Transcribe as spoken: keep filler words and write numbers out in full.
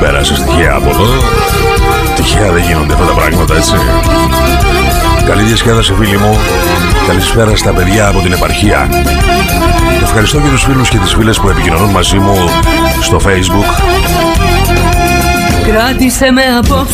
πέρασες τυχαία από εδώ. Τυχαία δεν γίνονται αυτά τα πράγματα, έτσι. Καλή διασκέδαση, φίλοι μου. Καλησπέρα στα παιδιά από την επαρχία. Ευχαριστώ και τους φίλους και τις φίλες που επικοινωνούν μαζί μου στο Facebook. Κράτησε με απόψε.